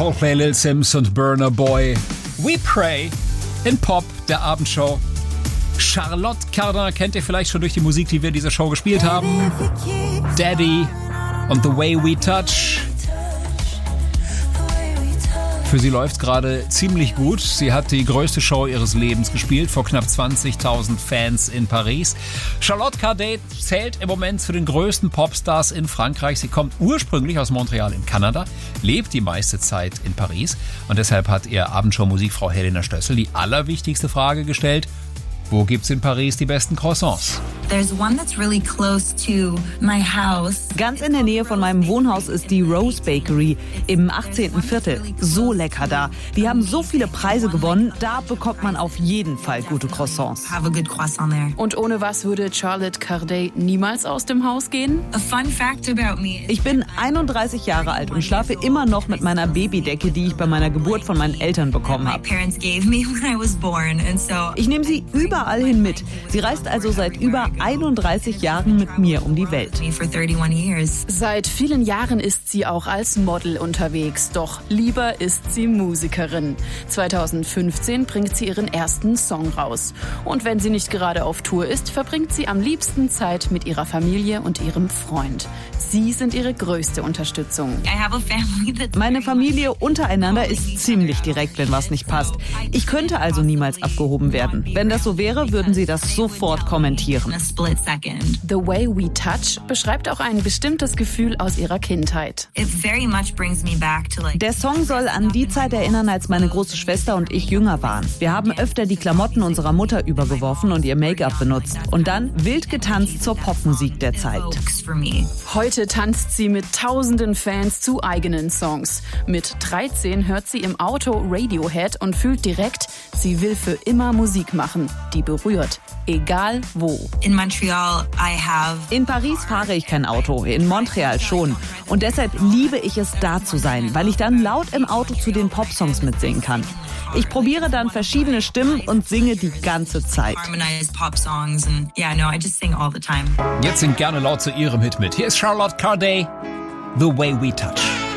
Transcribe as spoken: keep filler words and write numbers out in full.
Coldplay, Lil Sims und Burna Boy. We Pray in Pop, der Abendshow. Charlotte Cardin kennt ihr vielleicht schon durch die Musik, die wir in dieser Show gespielt haben. Daddy und The Way We Touch. Für sie läuft's gerade ziemlich gut. Sie hat die größte Show ihres Lebens gespielt, vor knapp zwanzigtausend Fans in Paris. Charlotte Cardin zählt im Moment zu den größten Popstars in Frankreich. Sie kommt ursprünglich aus Montreal in Kanada, lebt die meiste Zeit in Paris. Und deshalb hat ihr Abendshow-Musikfrau Helena Stössel die allerwichtigste Frage gestellt: Wo gibt's in Paris die besten Croissants? There's one that's really close to my house. Ganz in der Nähe von meinem Wohnhaus ist die Rose Bakery im achtzehnten Viertel. So lecker da. Die haben so viele Preise gewonnen. Da bekommt man auf jeden Fall gute Croissants. Have a good croissant there. Und ohne was würde Charlotte Cardin niemals aus dem Haus gehen? A fun fact about me. Ich bin einunddreißig Jahre alt und schlafe immer noch mit meiner Babydecke, die ich bei meiner Geburt von meinen Eltern bekommen My habe. parents gave me when I was born, and so Ich nehme sie überall hin mit. Sie reist also seit über einunddreißig Jahren mit mir um die Welt. me for thirty-one years. Seit vielen Jahren ist sie auch als Model unterwegs, doch lieber ist sie Musikerin. zweitausendfünfzehn bringt sie ihren ersten Song raus. Und wenn sie nicht gerade auf Tour ist, verbringt sie am liebsten Zeit mit ihrer Familie und ihrem Freund. Sie sind ihre größte Unterstützung. I have a family that's Meine Familie untereinander ist ziemlich direkt, wenn was nicht passt. Ich könnte also niemals abgehoben werden. Wenn das so wäre, würden sie das sofort kommentieren. in a split second. The Way We Touch beschreibt auch ein bestimmtes Gefühl aus ihrer Kindheit. It very much brings me back to like Der Song soll an die Zeit erinnern, als meine große Schwester und ich jünger waren. Wir haben öfter die Klamotten unserer Mutter übergeworfen und ihr Make-up benutzt. Und dann wild getanzt zur Popmusik der Zeit. folks for me. Heute tanzt sie mit tausenden Fans zu eigenen Songs. Mit dreizehn hört sie im Auto Radiohead und fühlt direkt, sie will für immer Musik machen, die berührt, egal wo. In Montreal, I have In Paris fahre ich kein Auto, in Montreal schon. Und deshalb liebe ich es, da zu sein, weil ich dann laut im Auto zu den Popsongs mitsingen kann. Ich probiere dann verschiedene Stimmen und singe die ganze Zeit. harmonized pop songs, and yeah, no, I just sing all the time. Jetzt singt gerne laut zu ihrem Hit mit. Hier ist Charlotte Cardin, The Way We Touch.